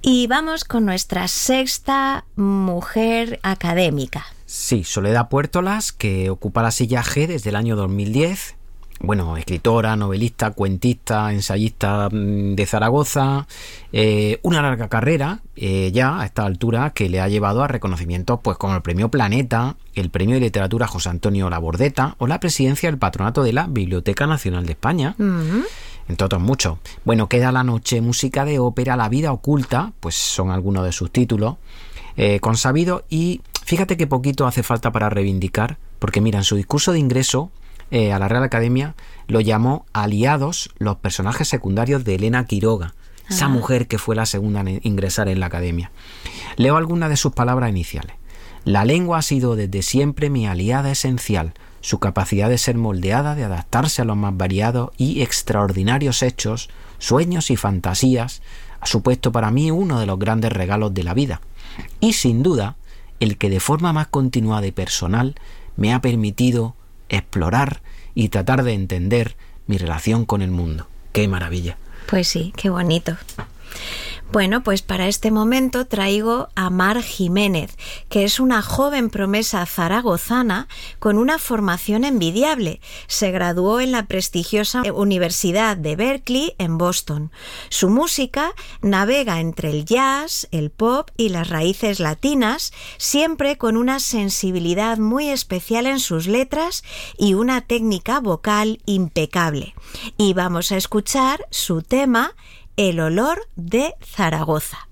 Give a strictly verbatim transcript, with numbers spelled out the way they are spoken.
Y vamos con nuestra sexta mujer académica. Sí, Soledad Puertolas, que ocupa la silla G desde el año dos mil diez. Bueno, escritora, novelista, cuentista, ensayista de Zaragoza. Eh, una larga carrera, eh, ya a esta altura, que le ha llevado a reconocimientos pues como el Premio Planeta, el Premio de Literatura José Antonio Labordeta o la presidencia del patronato de la Biblioteca Nacional de España. Uh-huh. Entre otros muchos. Bueno, Queda la noche, música de ópera, La vida oculta, pues son algunos de sus títulos eh, consabidos. Y fíjate que poquito hace falta para reivindicar, porque mira, en su discurso de ingreso eh, a la Real Academia lo llamó aliados los personajes secundarios de Elena Quiroga, ah. esa mujer que fue la segunda en ingresar en la Academia. Leo algunas de sus palabras iniciales. La lengua ha sido desde siempre mi aliada esencial. Su capacidad de ser moldeada, de adaptarse a los más variados y extraordinarios hechos, sueños y fantasías, ha supuesto para mí uno de los grandes regalos de la vida. Y sin duda, el que de forma más continuada y personal me ha permitido explorar y tratar de entender mi relación con el mundo. ¡Qué maravilla! Pues sí, qué bonito. Bueno, pues para este momento traigo a Mar Jiménez, que es una joven promesa zaragozana con una formación envidiable. Se graduó en la prestigiosa Universidad de Berkeley en Boston. Su música navega entre el jazz, el pop y las raíces latinas, siempre con una sensibilidad muy especial en sus letras y una técnica vocal impecable. Y vamos a escuchar su tema El olor de Zaragoza.